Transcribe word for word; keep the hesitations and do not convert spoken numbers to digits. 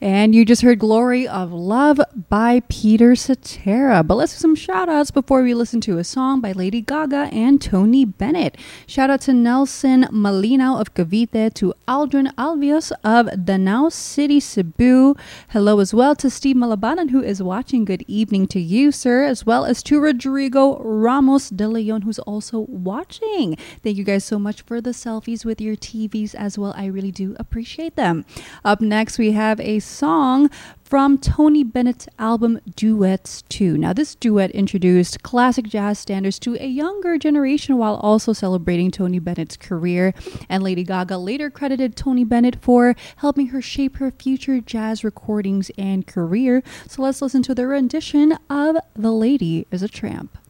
And you just heard Glory of Love by Peter Cetera. But let's do some shout outs before we listen to a song by Lady Gaga and Tony Bennett. Shout out to Nelson Malinaw of Cavite, to Aldrin Alvios of Danao City, Cebu. Hello as well to Steve Malabanan, who is watching. Good evening to you, sir, as well as to Rodrigo Ramos de Leon, who's also watching. Thank you guys so much for the selfies with your T Vs as well. I really do appreciate them. Up next, we have a song from Tony Bennett's album Duets two. Now, this duet introduced classic jazz standards to a younger generation while also celebrating Tony Bennett's career. And Lady Gaga later credited Tony Bennett for helping her shape her future jazz recordings and career. So let's listen to the rendition of The Lady is a Tramp.